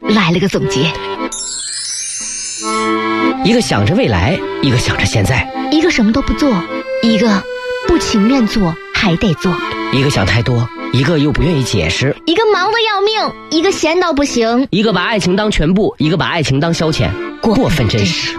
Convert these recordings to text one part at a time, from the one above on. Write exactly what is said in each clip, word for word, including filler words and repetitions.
来了个总结。 一个想着未来，一个想着现在， 一个什么都不做，一个不情愿做还得做， 一个想太多，一个又不愿意解释， 一个忙得要命，一个闲到不行， 一个把爱情当全部，一个把爱情当消遣，过分真实。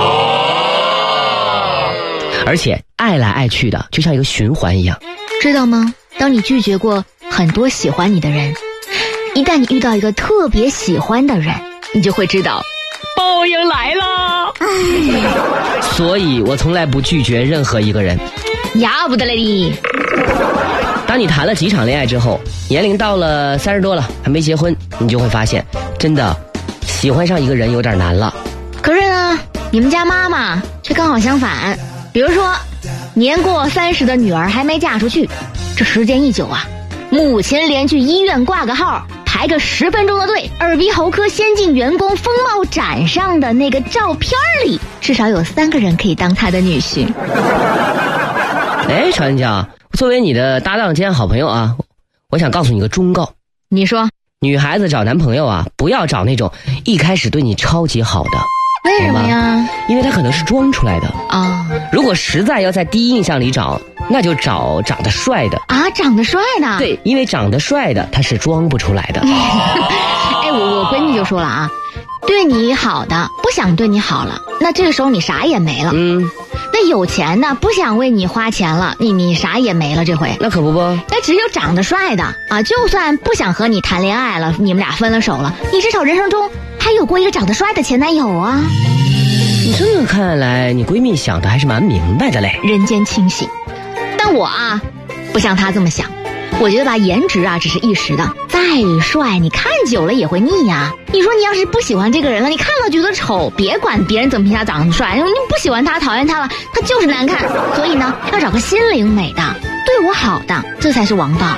而且爱来爱去的就像一个循环一样， 知道吗？当你拒绝过很多喜欢你的人，一旦你遇到一个特别喜欢的人，你就会知道报应来了。 所以我从来不拒绝任何一个人。 呀不得了你！ 当你谈了几场恋爱之后，年龄到了三十多了还没结婚，你就会发现真的喜欢上一个人有点难了。 可是呢，你们家妈妈却刚好相反。比如说年过三十的女儿还没嫁出去，这时间一久啊，母亲连去医院挂个号，排个十分钟的队，耳鼻喉科先进员工风貌展上的那个照片里，至少有三个人可以当她的女婿。 哎，传教，作为你的搭档兼好朋友啊，我想告诉你个忠告。 你说， 女孩子找男朋友啊，不要找那种一开始对你超级好的。 为什么呀？ 因为他可能是装出来的啊、哦。 如果实在要在第一印象里找，那就找长得帅的啊，长得帅的。 对，因为长得帅的他是装不出来的。 哎，我我闺蜜就说了啊，对你好的不想对你好了，那这个时候你啥也没了。 嗯。 那有钱的不想为你花钱了，你你啥也没了。这回那可不不， 那只有长得帅的啊，就算不想和你谈恋爱了，你们俩分了手了，你至少人生中还有过一个长得帅的前男友啊。 你这么看来，你闺蜜想的还是蛮明白的嘞， 人间清醒。但我啊，不像她这么想。我觉得吧，颜值啊只是一时的，再帅你看久了也会腻呀。你说你要是不喜欢这个人了，你看了觉得丑，别管别人怎么评价长得帅，你不喜欢他讨厌他了，他就是难看。所以呢，要找个心灵美的，对我好的，这才是王道。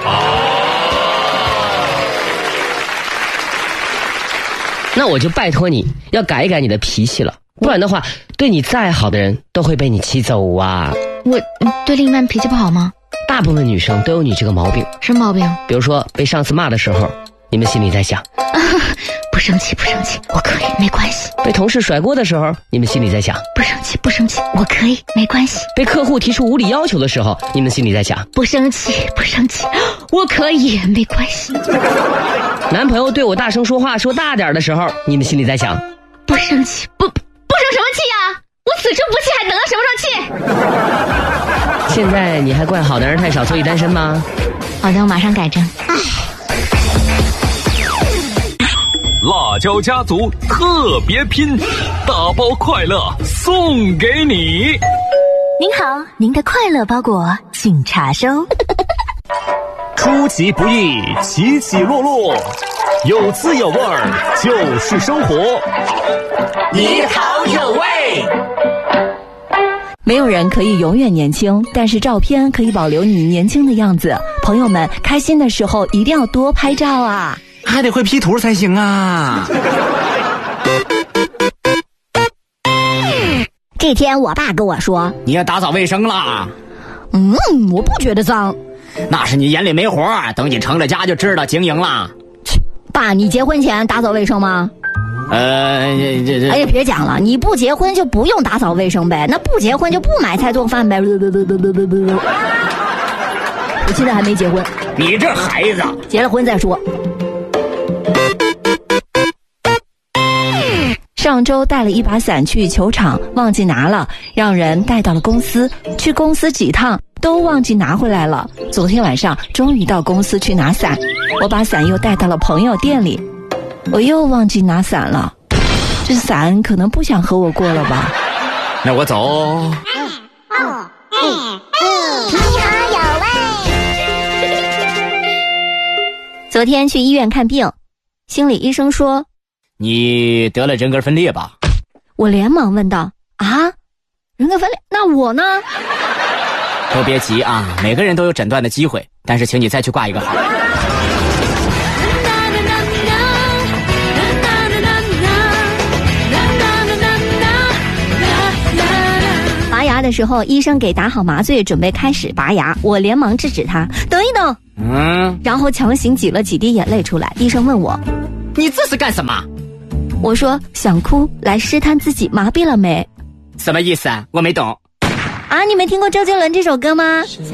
那我就拜托你要改一改你的脾气了，不然的话，对你再好的人都会被你气走啊。 我对另一半脾气不好吗？ 大部分女生都有你这个毛病。 什么毛病？ 比如说被上司骂的时候，你们心里在想、啊、 不生气不生气，我可以，没关系。 被同事甩锅的时候，你们心里在想不生气不生气，我可以，没关系。 被客户提出无理要求的时候，你们心里在想不生气不生气，我可以，没关系。 男朋友对我大声说话说大点的时候，你们心里在想不生气，不不生什么气啊，我此生不气还等到什么时候气？ 现在你还怪好男人太少所以单身吗？ 好的，我马上改正。 辣椒家族特别拼，大包快乐送给你。 您好，您的快乐包裹请查收。 出其不意，起起落落，有滋有味儿就是生活。 你好有味。 没有人可以永远年轻，但是照片可以保留你年轻的样子。朋友们，开心的时候一定要多拍照啊， 还得会 P 图才行啊。 这天我爸跟我说， 你要打扫卫生啦。 嗯，我不觉得脏。 那是你眼里没活，等你成了家就知道经营啦。 爸，你结婚前打扫卫生吗？ 呃，这这， 哎呀，别讲了，你不结婚就不用打扫卫生呗，那不结婚就不买菜做饭呗。我现在还没结婚。 你这孩子， 结了婚再说。 上周带了一把伞去球场，忘记拿了，让人带到了公司。去公司几趟都忘记拿回来了。昨天晚上终于到公司去拿伞，我把伞又带到了朋友店里，我又忘记拿伞了。这伞可能不想和我过了吧？ 那我走。 哦哦嗯嗯，你好有味。 昨天去医院看病，心理医生说你得了人格分裂吧？ 我连忙问道：啊，人格分裂？那我呢？ 都别急啊，每个人都有诊断的机会，但是请你再去挂一个号。 拔牙的时候，医生给打好麻醉，准备开始拔牙，我连忙制止他，等一等。 嗯， 然后强行挤了几滴眼泪出来。医生问我， 你这是干什么？ 我说想哭来试探自己麻痹了没？ 什么意思啊？我没懂。 啊，你没听过周杰伦这首歌吗？